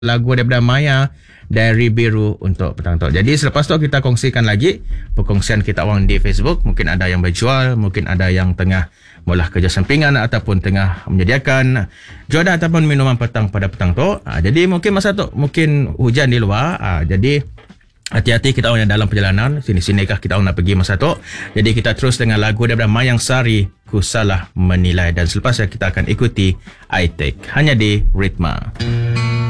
lagu daripada Maya, Diary Biru untuk petang tu. Jadi selepas tu kita kongsikan lagi perkongsian kita orang di Facebook. Mungkin ada yang berjual, mungkin ada yang tengah mula kerja sampingan ataupun tengah menyediakan jualan ataupun minuman petang pada petang tu. Jadi mungkin masa tu mungkin hujan di luar. Jadi hati-hati kita orang yang dalam perjalanan. Sini-sini kah kita orang nak pergi masa tu. Jadi kita terus dengan lagu daripada Mayang Sari, Ku Salah Menilai. Dan selepas kita akan ikuti I Take hanya di Ritma.